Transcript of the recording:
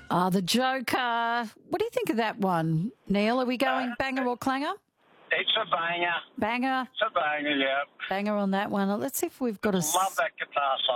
The Joker. What do you think of that one, Neil? Are we going banger or clanger? It's a banger. Banger. It's a banger, yeah. Banger on that one. Let's see if we've got a... Love that guitar solo.